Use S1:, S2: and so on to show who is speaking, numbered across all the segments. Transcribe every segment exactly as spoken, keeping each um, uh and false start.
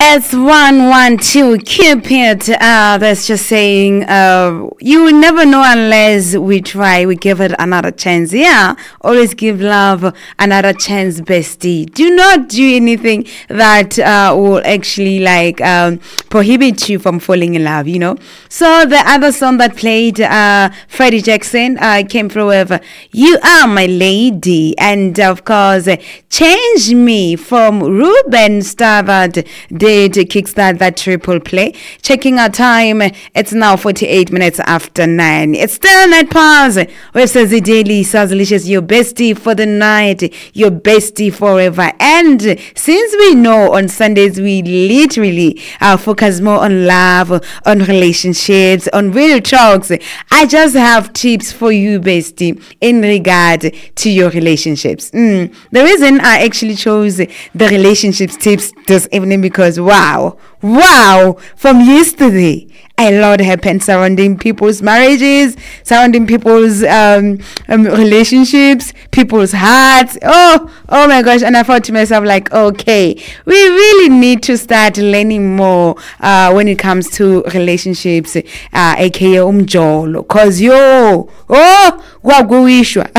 S1: It's one one two. Keep it. Uh, that's just saying. Uh, you will never know unless we try. We give it another chance. Yeah. Always give love another chance, bestie. Do not do anything that uh, will actually like um, prohibit you from falling in love. You know. So the other song that played, uh, Freddie Jackson, uh, came through with "You Are My Lady," and of course, "Change Me" from Ruben Starvad did kickstart that triple play. Checking our time, it's now forty-eight minutes after nine. It's still Night Pause with Sazi Daily, Sazalicious, your bestie for the night, your bestie forever. And since we know on Sundays we literally uh, focus more on love, on relationships, on real talks, I just have tips for you, bestie, in regard to your relationships. Mm. The reason I actually chose the relationships tips this evening because wow, wow, from yesterday, a lot happened surrounding people's marriages, surrounding people's um, um, relationships, people's hearts. Oh, oh my gosh. And I thought to myself, like, okay, we really need to start learning more uh, when it comes to relationships, uh, aka umjolo. Cause yo, oh, waguishwa.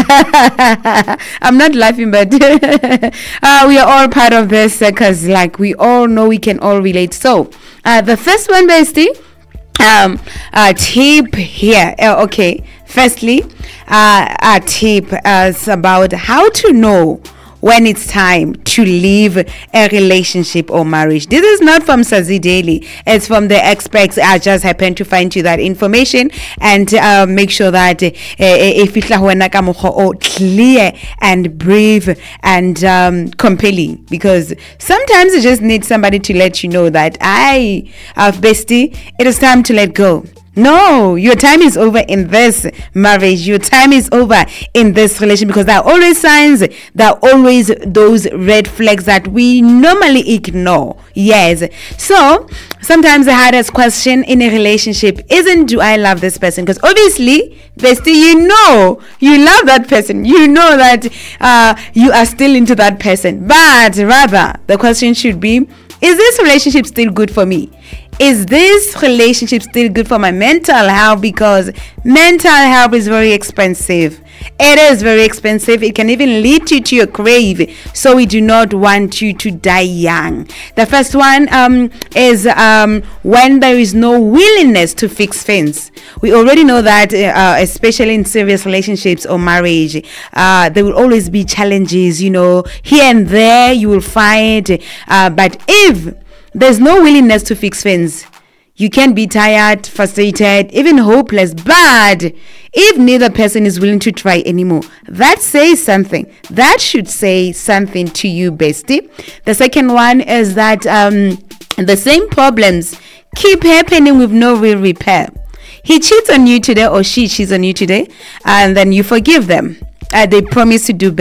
S1: I'm not laughing, but uh, we are all part of this because, uh, like, we all know we can all relate. So, uh, the first one, bestie. Um, a tip here. Uh, okay. Firstly, uh, a tip is about how to know when it's time to leave a relationship or marriage. This is not from Sazi Daily. It's from the experts. I just happened to find you that information and uh, make sure that uh, if it's clear and brave and um, compelling, because sometimes you just need somebody to let you know that I, uh, bestie, it is time to let go. No, your time is over in this marriage. Your time is over in this relation because there are always signs. There are always those red flags that we normally ignore. Yes. So sometimes the hardest question in a relationship isn't do I love this person? Because obviously, bestie, you know you love that person. You know that uh, you are still into that person. But rather, the question should be, is this relationship still good for me? Is this relationship still good for my mental health? Because mental health is very expensive. It is very expensive. It can even lead you to your grave. So we do not want you to die young. The first one um, is um, when there is no willingness to fix things. We already know that, uh, especially in serious relationships or marriage, uh, there will always be challenges, you know, here and there you will find. Uh, but if there's no willingness to fix things, you can be tired, frustrated, even hopeless. But if neither person is willing to try anymore, that says something. That should say something to you, bestie. The second one is that um, the same problems keep happening with no real repair. He cheats on you today or she cheats on you today, and then you forgive them. Uh, they promise to do better.